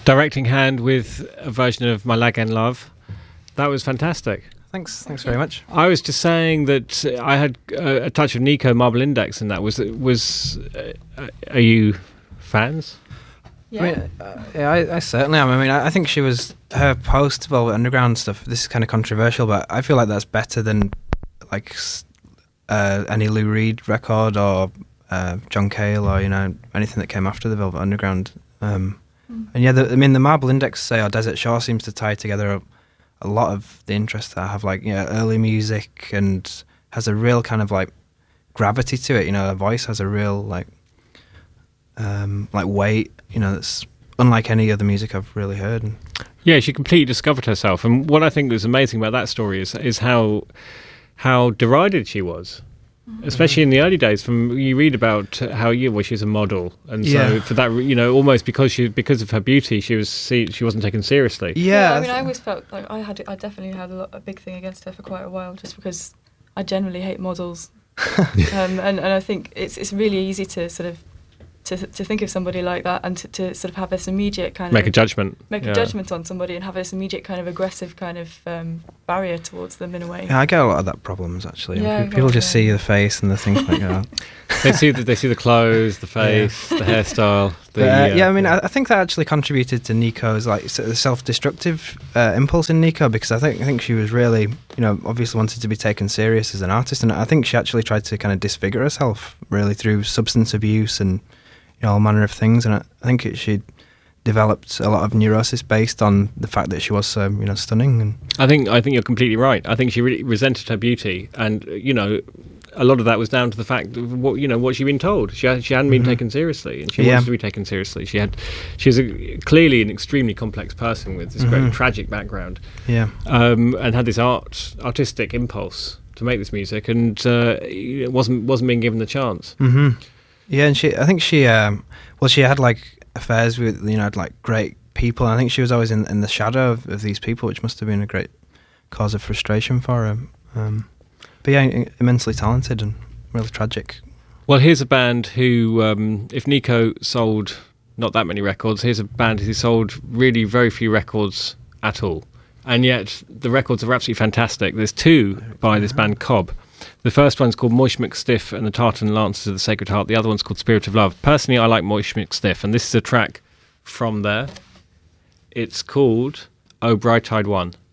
directing hand with a version of My Lagan Love. That was fantastic. Thanks very much. I was just saying that I had a touch of Nico Marble Index, and that was. Are you fans? Yeah. I certainly am. I mean, I think she was her post Velvet Underground stuff. This is kind of controversial, but I feel like that's better than like any Lou Reed record or John Cale or anything that came after the Velvet Underground. And yeah, the Marble Index, say, or Desert Shore seems to tie together a lot of the interest that I have, like early music, and has a real kind of like gravity to it. Her voice has a real like weight. That's unlike any other music I've really heard. Yeah, she completely discovered herself, and what I think was amazing about that story is how derided she was, especially in the early days. You read about how she's a model, and so for that, almost because of her beauty, she wasn't taken seriously. Yeah, I mean, I always felt like I definitely had a big thing against her for quite a while, just because I generally hate models, and I think it's really easy to sort of to think of somebody like that, and to sort of have this immediate kind of make a judgment on somebody, and have this immediate kind of aggressive kind of barrier towards them in a way. Yeah, I get a lot of that problems actually. People just see the face and they think like, they see the clothes, the face, the hairstyle. I mean, I think that actually contributed to Nico's like self-destructive impulse in Nico, because I think she was really, obviously wanted to be taken serious as an artist, and I think she actually tried to kind of disfigure herself really through substance abuse and all manner of things, and I think she developed a lot of neurosis based on the fact that she was so stunning. And I think you're completely right. I think she really resented her beauty, and a lot of that was down to the fact of what she'd been told. She hadn't been taken seriously, and she wanted to be taken seriously. She's clearly an extremely complex person with this great tragic background. Yeah, and had this artistic impulse to make this music, and it wasn't being given the chance. Mm-hmm. Yeah, and I think she had like affairs with like great people. And I think she was always in the shadow of these people, which must have been a great cause of frustration for her. But yeah, immensely talented and really tragic. Well, here's a band who, if Nico sold not that many records, here's a band who sold really very few records at all, and yet the records are absolutely fantastic. There's two by this band Cobb. The first one's called Moish McStiff and the Tartan Lancers of the Sacred Heart. The other one's called Spirit of Love. Personally, I like Moish McStiff, and this is a track from there. It's called Oh Bright-Eyed One.